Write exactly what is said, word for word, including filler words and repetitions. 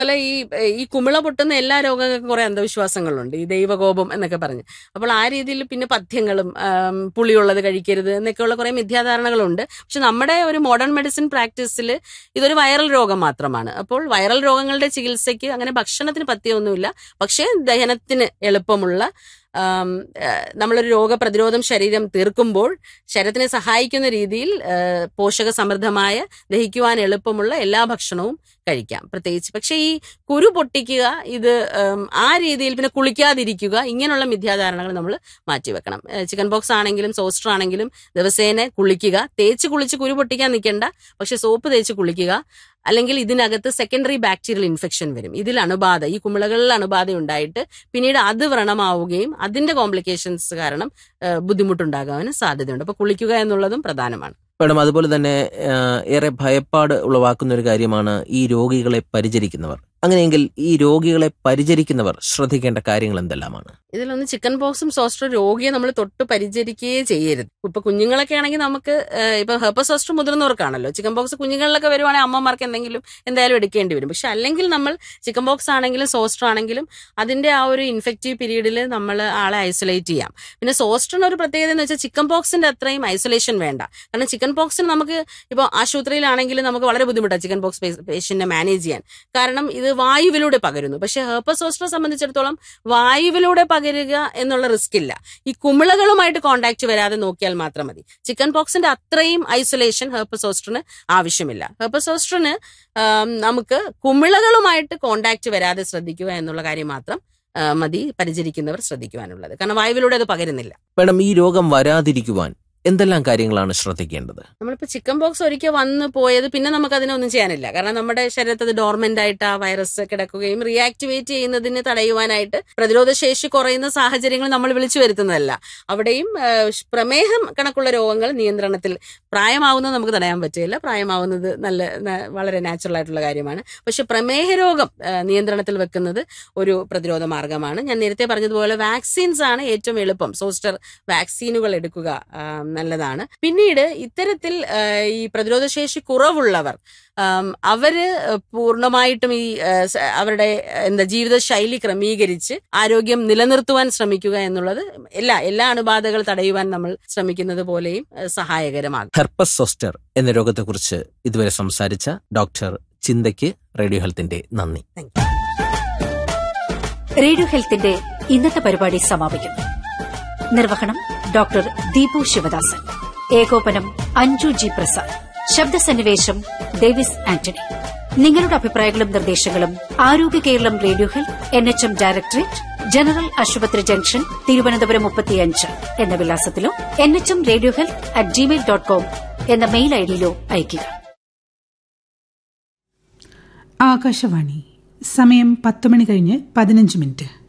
അതുപോലെ ഈ ഈ കുമിള പൊട്ടുന്ന എല്ലാ രോഗങ്ങൾക്കും കുറെ അന്ധവിശ്വാസങ്ങളുണ്ട്, ഈ ദൈവകോപം എന്നൊക്കെ പറഞ്ഞ്. അപ്പോൾ ആ രീതിയിൽ പിന്നെ പഥ്യങ്ങളും പുളിയുള്ളത് കഴിക്കരുത് എന്നൊക്കെയുള്ള കുറെ മിഥ്യാധാരണകളുണ്ട്. പക്ഷെ നമ്മുടെ ഒരു മോഡേൺ മെഡിസിൻ പ്രാക്ടീസിൽ ഇതൊരു വൈറൽ രോഗം മാത്രമാണ്. അപ്പോൾ വൈറൽ രോഗങ്ങളുടെ ചികിത്സയ്ക്ക് അങ്ങനെ ഭക്ഷണത്തിന് പഥ്യമൊന്നുമില്ല. പക്ഷേ ദഹനത്തിന് എളുപ്പമുള്ള നമ്മളൊരു രോഗപ്രതിരോധം ശരീരം തീർക്കുമ്പോൾ ശരീരത്തിനെ സഹായിക്കുന്ന രീതിയിൽ പോഷക സമൃദ്ധമായ, ദഹിക്കുവാൻ എളുപ്പമുള്ള എല്ലാ ഭക്ഷണവും കഴിക്കാം പ്രത്യേകിച്ച്. പക്ഷെ ഈ കുരു പൊട്ടിക്കുക, ഇത് ആ രീതിയിൽ പിന്നെ കുളിക്കാതിരിക്കുക, ഇങ്ങനെയുള്ള മിഥ്യാധാരണകൾ നമ്മൾ മാറ്റിവെക്കണം. ചിക്കൻ ബോക്സ് ആണെങ്കിലും സോസ്റ്റർ ആണെങ്കിലും ദിവസേന കുളിക്കുക. തേച്ച് കുളിച്ച് കുരു പൊട്ടിക്കാൻ നിൽക്കേണ്ട, പക്ഷെ സോപ്പ് തേച്ച് കുളിക്കുക. അല്ലെങ്കിൽ ഇതിനകത്ത് സെക്കൻഡറി ബാക്ടീരിയൽ ഇൻഫെക്ഷൻ വരും. ഇതിൽ അണുബാധ, ഈ കുമിളകളിൽ അണുബാധ ഉണ്ടായിട്ട് പിന്നീട് അത് വ്രണമാവുകയും അതിന്റെ കോംപ്ലിക്കേഷൻസ് കാരണം ബുദ്ധിമുട്ടുണ്ടാകാനും സാധ്യതയുണ്ട്. അപ്പൊ കുളിക്കുക എന്നുള്ളതും പ്രധാനമാണ്. മാഡം, അതുപോലെ തന്നെ ഏറെ ഭയപ്പാട് ഉളവാക്കുന്ന ഒരു കാര്യമാണ് ഈ രോഗികളെ പരിചരിക്കുന്നവർ. അങ്ങനെയെങ്കിൽ ഈ രോഗികളെ പരിചരിക്കുന്നവർ ശ്രദ്ധിക്കേണ്ട കാര്യങ്ങൾ എന്തെല്ലാമാണ്? ഇതിലൊന്ന് ചിക്കൻ ബോക്സും സോസ്റ്റർ രോഗിയെ നമ്മൾ തൊട്ട് പരിചരിക്കുകയേ ചെയ്യരുത്. ഇപ്പൊ കുഞ്ഞുങ്ങളൊക്കെ ആണെങ്കിൽ നമുക്ക് ഇപ്പൊ ഹെർപ്പസ് സോസ്റ്റർ മുതിർന്നവർക്കാണല്ലോ. ചിക്കൻ ബോക്സ് കുഞ്ഞുങ്ങളിലൊക്കെ വരുവാണെങ്കിൽ അമ്മമാർക്ക് എന്തെങ്കിലും എന്തായാലും എടുക്കേണ്ടി വരും. പക്ഷെ അല്ലെങ്കിൽ നമ്മൾ ചിക്കൻ ബോക്സ് ആണെങ്കിലും സോസ്റ്റർ ആണെങ്കിലും അതിന്റെ ആ ഒരു ഇൻഫെക്റ്റീവ് പീരീഡിൽ നമ്മൾ ആളെ ഐസൊലേറ്റ് ചെയ്യാം. പിന്നെ സോസ്റ്ററിന് ഒരു പ്രത്യേകത എന്ന് വെച്ചാൽ ചിക്കൻ ബോക്സിന്റെ അത്രയും ഐസൊലേഷൻ വേണ്ട. കാരണം ചിക്കൻ ബോക്സിന് നമുക്ക് ഇപ്പോൾ ആശുപത്രിയിലാണെങ്കിൽ നമുക്ക് വളരെ ബുദ്ധിമുട്ടാണ് ചിക്കൻ ബോക്സ് പേഷ്യന്റിനെ മാനേജ് ചെയ്യാൻ. കാരണം ഇത് വായുവിലൂടെ പകരുന്നു. പക്ഷെ ഹെർപ്പസ് സോസ്റ്ററെ സംബന്ധിച്ചിടത്തോളം വായുവിലൂടെ പകരുക എന്നുള്ള റിസ്ക് ഇല്ല. ഈ കുമിളകളുമായിട്ട് കോണ്ടാക്ട് വരാതെ നോക്കിയാൽ മാത്രം മതി. ചിക്കൻ പോക്സിന്റെ അത്രയും ഐസൊലേഷൻ ഹെർപ്പസ് സോസ്റ്ററിന് ആവശ്യമില്ല. ഹെർപ്പസ് സോസ്റ്ററിന് നമുക്ക് കുമിളകളുമായിട്ട് കോണ്ടാക്ട് വരാതെ ശ്രദ്ധിക്കുക എന്നുള്ള കാര്യം മാത്രം മതി പരിചരിക്കുന്നവർ ശ്രദ്ധിക്കുവാനുള്ളത്. കാരണം വായുവിലൂടെ അത് പകരുന്നില്ല. മാഡം, ഈ രോഗം വരാതിരിക്കുവാൻ എന്തെല്ലാം കാര്യങ്ങളാണ് ശ്രദ്ധിക്കേണ്ടത്? നമ്മളിപ്പോ ചിക്കൻ ബോക്സ് ഒരിക്കൽ വന്നു പോയത് പിന്നെ നമുക്ക് അതിനൊന്നും ചെയ്യാനില്ല. കാരണം നമ്മുടെ ശരീരത്തിൽ അത് ഡോർമെന്റ് ആയിട്ട് ആ വൈറസ് കിടക്കുകയും റീആക്ടിവേറ്റ് ചെയ്യുന്നതിന് തടയുവാനായിട്ട് പ്രതിരോധ ശേഷി കുറയുന്ന സാഹചര്യങ്ങൾ നമ്മൾ വിളിച്ചു വരുത്തുന്നതല്ല. അവിടെയും പ്രമേഹം കണക്കുള്ള രോഗങ്ങൾ നിയന്ത്രണത്തിൽ, പ്രായമാവുന്നത് നമുക്ക് തടയാൻ പറ്റില്ല. പ്രായമാവുന്നത് നല്ല വളരെ നാച്ചുറൽ ആയിട്ടുള്ള കാര്യമാണ്. പക്ഷെ പ്രമേഹ രോഗം നിയന്ത്രണത്തിൽ വെക്കുന്നത് ഒരു പ്രതിരോധ മാർഗമാണ്. ഞാൻ നേരത്തെ പറഞ്ഞതുപോലെ വാക്സിൻസ് ആണ് ഏറ്റവും എളുപ്പം. സോസ്റ്റർ വാക്സിനുകൾ എടുക്കുക നല്ലതാണ്. പിന്നീട് ഇത്തരത്തിൽ ഈ പ്രതിരോധശേഷി കുറവുള്ളവർ അവര് പൂർണ്ണമായിട്ടും ഈ അവരുടെ എന്താ ജീവിതശൈലി ക്രമീകരിച്ച് ആരോഗ്യം നിലനിർത്തുവാൻ ശ്രമിക്കുക എന്നുള്ളത് എല്ലാ എല്ലാ അണുബാധകൾ തടയുവാൻ നമ്മൾ ശ്രമിക്കുന്നത് പോലെയും സഹായകരമാകും. ഹെർപ്പസ് സോസ്റ്റർ എന്ന രോഗത്തെക്കുറിച്ച് ഇതുവരെ സംസാരിച്ച ഡോക്ടർ ചിന്തയ്ക്ക് റേഡിയോ ഹെൽത്തിന്റെ നന്ദി. റേഡിയോ ഹെൽത്തിന്റെ ഇന്നത്തെ പരിപാടി സമാപിക്കുന്നു. നിർവഹണം ഡോക്ടർ ദീപു ശിവദാസൻ. ഏകോപനം അഞ്ജു ജി പ്രസാദ്. ശബ്ദസന്നിവേശം ഡേവിസ് ആന്റണി. നിങ്ങളുടെ അഭിപ്രായങ്ങളും നിർദ്ദേശങ്ങളും ആരോഗ്യ Keralam radio health N H M directorate, general ആശുപത്രി ജംഗ്ഷൻ, തിരുവനന്തപുരം മുപ്പത്തിയഞ്ച് എന്ന വിലാസത്തിലോ N H M radio health at Gmail dot com എന്ന മെയിൽ ഐഡിയിലോ അയയ്ക്കുക. ആകാശവാണി. സമയം പത്ത് മണി കഴിഞ്ഞ് പതിനഞ്ച് മിനിറ്റ്.